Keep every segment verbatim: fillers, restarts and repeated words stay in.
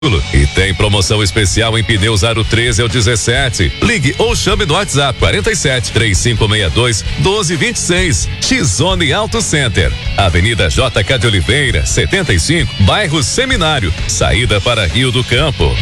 E tem promoção especial em pneus aro treze ao dezessete. Ligue ou chame no WhatsApp quarenta e sete, três cinco seis dois, doze vinte e seis. X-Zone Auto Center. Avenida J K de Oliveira, setenta e cinco, bairro Seminário. Saída para Rio do Campo.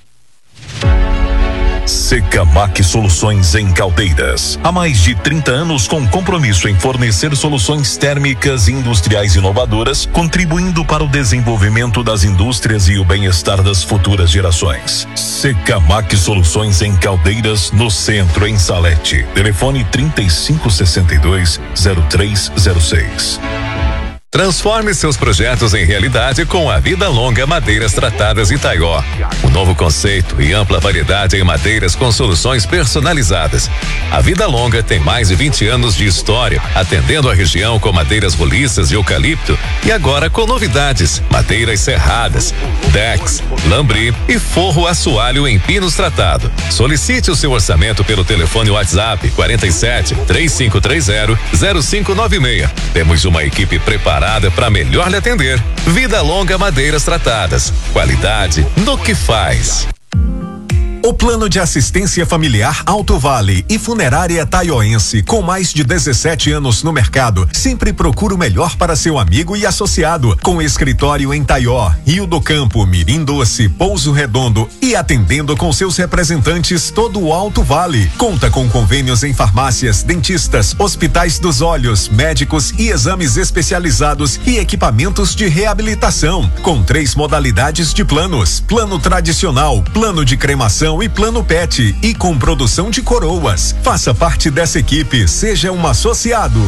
Secamac Soluções em Caldeiras. Há mais de trinta anos com compromisso em fornecer soluções térmicas e industriais inovadoras, contribuindo para o desenvolvimento das indústrias e o bem-estar das futuras gerações. Secamac Soluções em Caldeiras, no centro, em Salete. Telefone trinta e cinco sessenta e dois, zero três zero seis. Transforme seus projetos em realidade com a Vida Longa Madeiras Tratadas Itaió. Um novo conceito e ampla variedade em madeiras com soluções personalizadas. A Vida Longa tem mais de vinte anos de história, atendendo a região com madeiras roliças de eucalipto e agora com novidades: madeiras serradas, decks, lambri e forro assoalho em pinos tratado. Solicite o seu orçamento pelo telefone WhatsApp quarenta e sete, três cinco três zero, zero cinco nove seis. Temos uma equipe preparada para melhor lhe atender. Vida Longa Madeiras Tratadas. Qualidade no que faz. O Plano de Assistência Familiar Alto Vale e Funerária Taioense, com mais de dezessete anos no mercado, sempre procura o melhor para seu amigo e associado, com escritório em Taió, Rio do Campo, Mirim Doce, Pouso Redondo e atendendo com seus representantes todo o Alto Vale. Conta com convênios em farmácias, dentistas, hospitais dos olhos, médicos e exames especializados e equipamentos de reabilitação, com três modalidades de planos: plano tradicional, plano de cremação e plano pet, e com produção de coroas. Faça parte dessa equipe, seja um associado.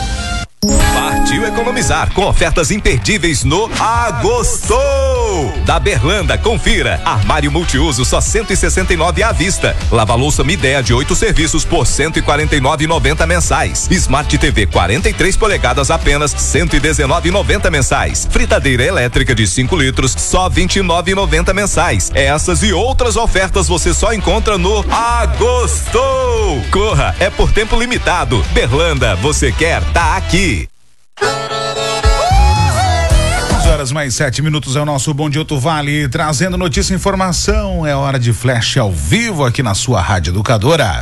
Partiu economizar com ofertas imperdíveis no Agostou da Berlanda. Confira: armário multiuso só cento e sessenta e nove à vista. Lava-louça Midea de oito serviços por cento e quarenta e nove e noventa mensais. Smart T V quarenta e três polegadas apenas cento e dezenove e noventa mensais. Fritadeira elétrica de cinco litros só vinte e nove e noventa mensais. Essas e outras ofertas você só encontra no Agostou. Corra, é por tempo limitado. Berlanda, você quer, tá aqui. onze horas mais sete minutos é o nosso Bom Dia Alto Vale, trazendo notícia e informação. É hora de Flash ao vivo aqui na sua Rádio Educadora.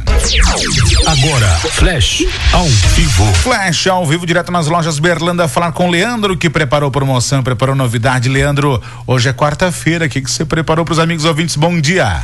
Agora, Flash ao vivo. Flash ao vivo, direto nas lojas Berlanda, falar com o Leandro, que preparou promoção, preparou novidade. Leandro, hoje é quarta-feira, o que que você preparou para os amigos ouvintes? Bom dia.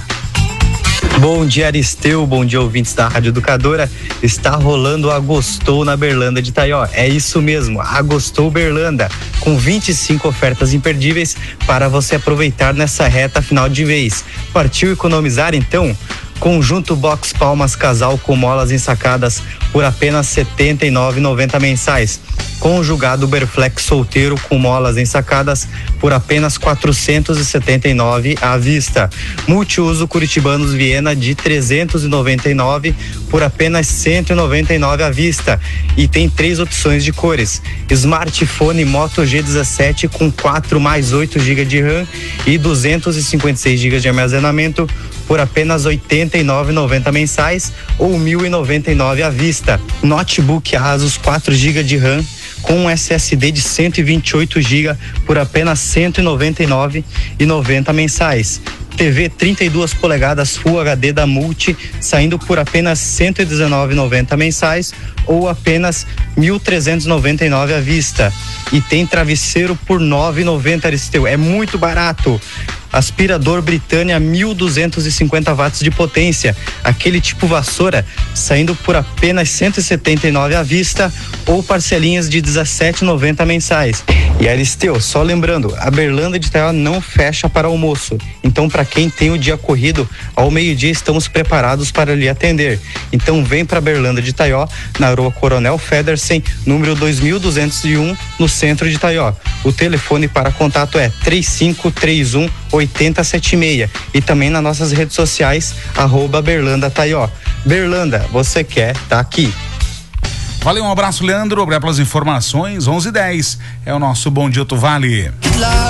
Bom dia, Aristeu, bom dia, ouvintes da Rádio Educadora. Está rolando o Agostou na Berlanda de Taió. É isso mesmo, Agostou Berlanda, com vinte e cinco ofertas imperdíveis para você aproveitar nessa reta final de mês. Partiu economizar então? Conjunto Box Palmas Casal com molas ensacadas por apenas setenta e nove reais e noventa centavos mensais. Conjugado Uberflex solteiro com molas ensacadas por apenas quatrocentos e setenta e nove reais à vista. Multiuso Curitibanos Viena de trezentos e noventa e nove reais por apenas cento e noventa e nove reais à vista. E tem três opções de cores: smartphone Moto G dezessete com quatro mais oito gigas de RAM e duzentos e cinquenta e seis gigas de armazenamento por apenas oitenta e nove reais e noventa centavos mensais ou mil e noventa e nove reais à vista. Notebook Asus quatro gigas de RAM com um S S D de cento e vinte e oito gigas por apenas cento e noventa e nove reais e noventa centavos mensais. T V trinta e duas polegadas Full H D da Multi saindo por apenas cento e dezenove reais e noventa centavos mensais ou apenas mil trezentos e noventa e nove reais à vista. E tem travesseiro por nove reais e noventa centavos, Aristeu. É muito barato. Aspirador Britânia mil duzentos e cinquenta watts de potência, aquele tipo vassoura, saindo por apenas cento e setenta e nove reais à vista ou parcelinhas de dezessete reais e noventa centavos mensais. E Aristeu, só lembrando, a Berlanda de Taió não fecha para almoço. Então, para quem tem o dia corrido, ao meio-dia estamos preparados para lhe atender. Então, vem para a Berlanda de Taió, na Rua Coronel Federsen, número dois mil duzentos e um, no centro de Taió. O telefone para contato é três cinco três um, oito zero sete seis e também nas nossas redes sociais, arroba Berlanda Taió. Berlanda, você quer, tá aqui. Valeu, um abraço, Leandro, obrigado pelas informações. onze e dez é o nosso Bom Dia Alto Vale.